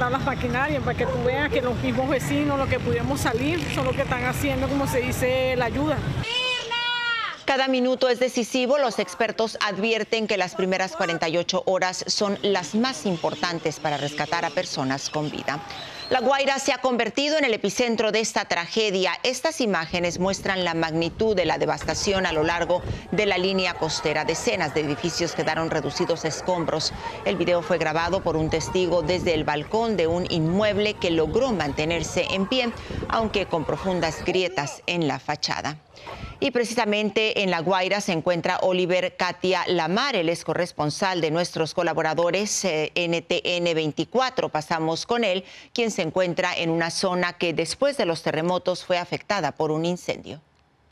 mandar las maquinarias para que tú veas que los mismos vecinos, los que pudimos salir, son los que están haciendo, como se dice, la ayuda. Cada minuto es decisivo. Los expertos advierten que las primeras 48 horas son las más importantes para rescatar a personas con vida. La Guaira se ha convertido en el epicentro de esta tragedia. Estas imágenes muestran la magnitud de la devastación a lo largo de la línea costera. Decenas de edificios quedaron reducidos a escombros. El video fue grabado por un testigo desde el balcón de un inmueble que logró mantenerse en pie, aunque con profundas grietas en la fachada. Y precisamente en La Guaira se encuentra Oliver Katia Lamar, él es corresponsal de nuestros colaboradores NTN 24. Pasamos con él, quien se encuentra en una zona que después de los terremotos fue afectada por un incendio.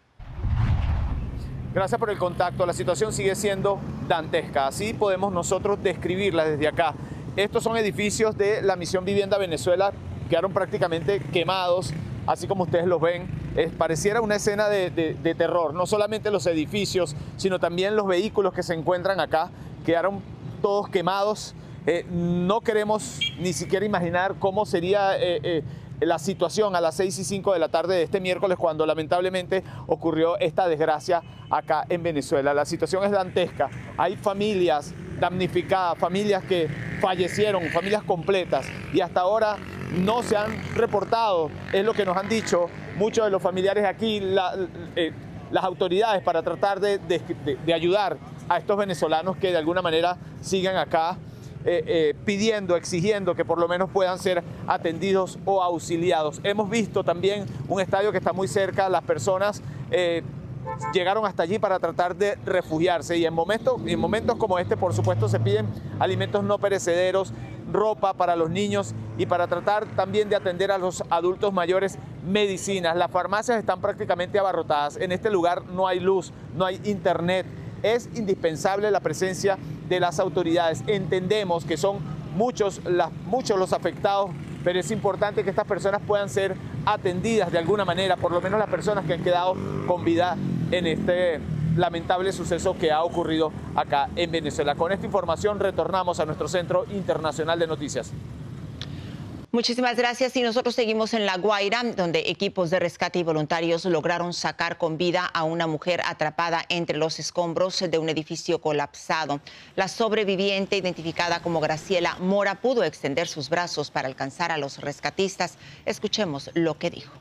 Gracias por el contacto. La situación sigue siendo dantesca. Así podemos nosotros describirla desde acá. Estos son edificios de la Misión Vivienda Venezuela, quedaron prácticamente quemados, así como ustedes los ven. Pareciera una escena de terror. No solamente los edificios, sino también los vehículos que se encuentran acá quedaron todos quemados. No queremos ni siquiera imaginar cómo sería la situación a las 6:05 de la tarde de este miércoles, cuando lamentablemente ocurrió esta desgracia acá en Venezuela. La situación es dantesca. Hay familias damnificadas, familias que fallecieron, familias completas, y hasta ahora no se han reportado, es lo que nos han dicho muchos de los familiares aquí, las autoridades, para tratar de ayudar a estos venezolanos que de alguna manera siguen acá pidiendo, exigiendo que por lo menos puedan ser atendidos o auxiliados. Hemos visto también un estadio que está muy cerca, las personas llegaron hasta allí para tratar de refugiarse, y en momentos como este, por supuesto, se piden alimentos no perecederos, ropa para los niños, y para tratar también de atender a los adultos mayores, medicinas. Las farmacias están prácticamente abarrotadas. En este lugar no hay luz, no hay internet. Es indispensable la presencia de las autoridades. Entendemos que son muchos los afectados, pero es importante que estas personas puedan ser atendidas de alguna manera, por lo menos las personas que han quedado con vida en este lamentable suceso que ha ocurrido acá en Venezuela. Con esta información retornamos a nuestro Centro Internacional de Noticias. Muchísimas gracias. Y nosotros seguimos en La Guaira, donde equipos de rescate y voluntarios lograron sacar con vida a una mujer atrapada entre los escombros de un edificio colapsado. La sobreviviente, identificada como Graciela Mora, pudo extender sus brazos para alcanzar a los rescatistas. Escuchemos lo que dijo.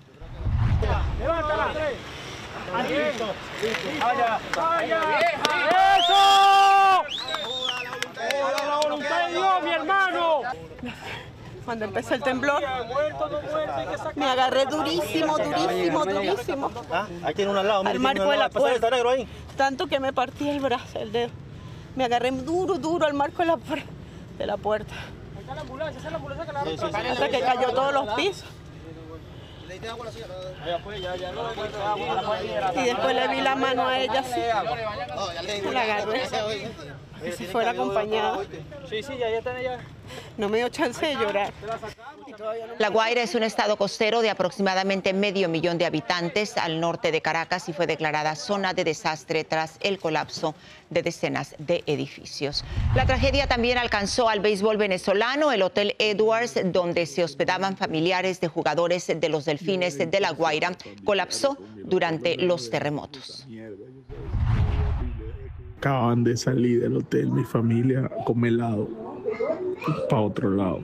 ¡Levántala! ¡Listo! ¡Vaya! ¡Vaya! ¡Eso! ¡A la voluntad de Dios, mi hermano! Cuando empezó el temblor, me agarré durísimo. Ahí tiene uno al lado. Al marco de la puerta. Ahí. Tanto que me partí el brazo, el dedo. Me agarré duro al marco de la puerta. Ahí está la ambulancia, esa es la ambulancia que la Hasta que cayó todos los pisos. Y después le vi la mano a ella así. La agarré. Que si fuera acompañada. Sí, ya está ella. No me dio chance de llorar. La Guaira es un estado costero de aproximadamente 500,000 de habitantes al norte de Caracas y fue declarada zona de desastre tras el colapso de decenas de edificios. La tragedia también alcanzó al béisbol venezolano. El Hotel Edwards, donde se hospedaban familiares de jugadores de los Delfines de La Guaira, colapsó durante los terremotos. Acaban de salir del hotel, mi familia, con helado para otro lado.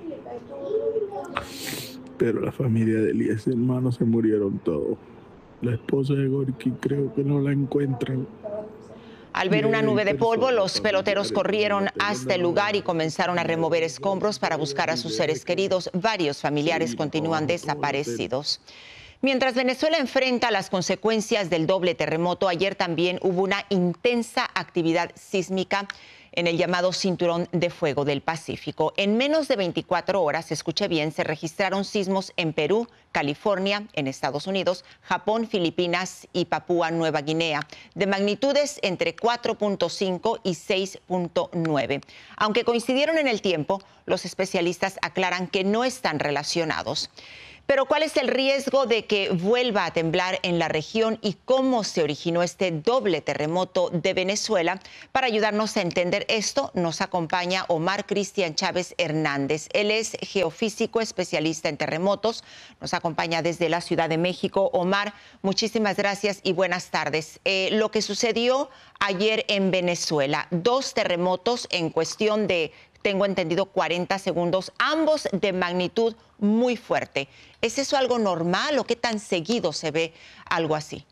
Pero la familia de Elías, hermanos, se murieron todos. La esposa de Gorky creo que no la encuentran. Al ver una nube de polvo, los peloteros corrieron hasta el lugar y comenzaron a remover escombros para buscar a sus seres queridos. Varios familiares continúan desaparecidos. Mientras Venezuela enfrenta las consecuencias del doble terremoto, ayer también hubo una intensa actividad sísmica en el llamado Cinturón de Fuego del Pacífico. En menos de 24 horas, escuche bien, se registraron sismos en Perú, California, en Estados Unidos, Japón, Filipinas y Papúa Nueva Guinea, de magnitudes entre 4.5 y 6.9. Aunque coincidieron en el tiempo, los especialistas aclaran que no están relacionados. Pero ¿cuál es el riesgo de que vuelva a temblar en la región y cómo se originó este doble terremoto de Venezuela? Para ayudarnos a entender esto, nos acompaña Omar Cristian Chávez Hernández. Él es geofísico especialista en terremotos. Nos acompaña desde la Ciudad de México. Omar, muchísimas gracias y buenas tardes. Lo que sucedió ayer en Venezuela, 2 terremotos en cuestión de, tengo entendido, 40 segundos, ambos de magnitud muy fuerte. ¿Es eso algo normal o qué tan seguido se ve algo así?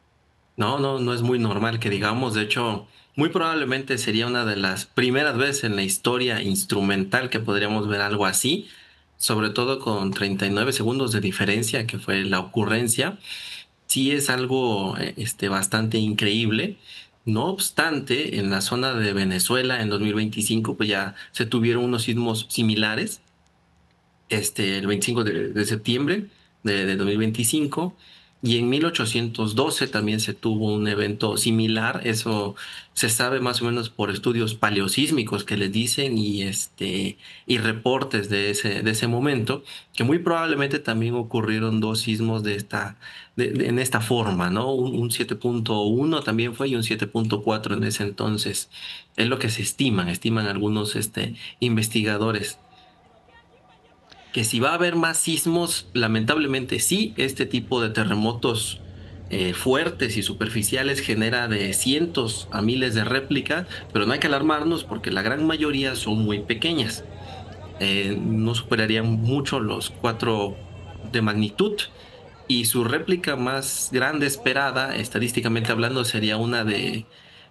No es muy normal que digamos. De hecho, muy probablemente sería una de las primeras veces en la historia instrumental que podríamos ver algo así, sobre todo con 39 segundos de diferencia, que fue la ocurrencia. Sí es algo bastante increíble. No obstante, en la zona de Venezuela en 2025 pues ya se tuvieron unos sismos similares. El 25 de septiembre de 2025, y en 1812 también se tuvo un evento similar. Eso se sabe más o menos por estudios paleosísmicos que les dicen y reportes de ese momento, que muy probablemente también ocurrieron 2 sismos en esta forma, ¿no? Un 7.1 también fue y un 7.4 en ese entonces. Es lo que se estiman algunos investigadores. Que si va a haber más sismos, lamentablemente sí. Este tipo de terremotos fuertes y superficiales genera de cientos a miles de réplicas, pero no hay que alarmarnos porque la gran mayoría son muy pequeñas. No superarían mucho los 4 de magnitud, y su réplica más grande esperada, estadísticamente hablando, sería una de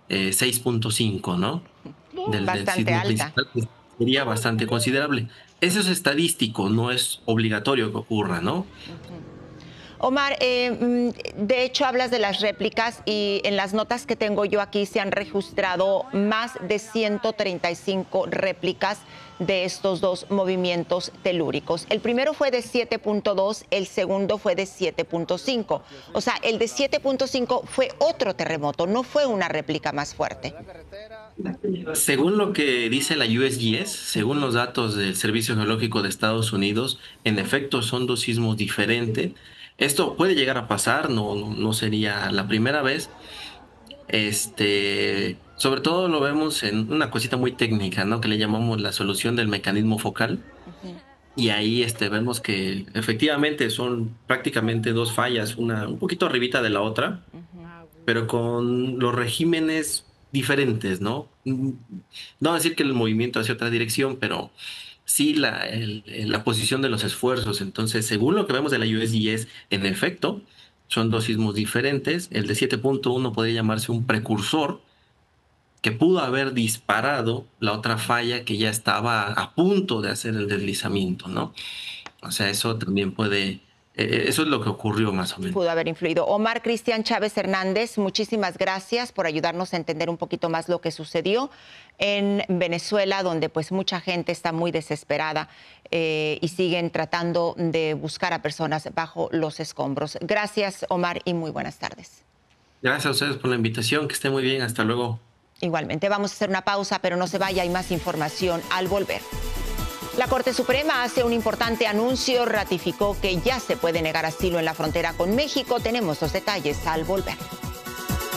6.5, ¿no? Bastante sismo alta. principal, que sería bastante considerable. Eso es estadístico, no es obligatorio que ocurra, ¿no? Omar, de hecho hablas de las réplicas y en las notas que tengo yo aquí se han registrado más de 135 réplicas de estos 2 movimientos telúricos. El primero fue de 7.2, el segundo fue de 7.5. O sea, el de 7.5 fue otro terremoto, no fue una réplica más fuerte. Según lo que dice la USGS, según los datos del Servicio Geológico de Estados Unidos, en efecto son 2 sismos diferentes. Esto puede llegar a pasar, no sería la primera vez. Sobre todo lo vemos en una cosita muy técnica, ¿no? Que le llamamos la solución del mecanismo focal. Y ahí vemos que efectivamente son prácticamente 2 fallas, una un poquito arribita de la otra, pero con los regímenes diferentes, ¿no? No decir que el movimiento hacia otra dirección, pero sí la posición de los esfuerzos. Entonces, según lo que vemos de la USGS, en efecto, son 2 sismos diferentes. El de 7.1 podría llamarse un precursor que pudo haber disparado la otra falla que ya estaba a punto de hacer el deslizamiento, ¿no? O sea, eso también puede... Eso es lo que ocurrió más o menos. Pudo haber influido. Omar Cristian Chávez Hernández, muchísimas gracias por ayudarnos a entender un poquito más lo que sucedió en Venezuela, donde pues mucha gente está muy desesperada y siguen tratando de buscar a personas bajo los escombros. Gracias, Omar, y muy buenas tardes. Gracias a ustedes por la invitación, que esté muy bien, hasta luego. Igualmente, vamos a hacer una pausa, pero no se vaya, hay más información al volver. La Corte Suprema hace un importante anuncio, ratificó que ya se puede negar asilo en la frontera con México. Tenemos los detalles al volver.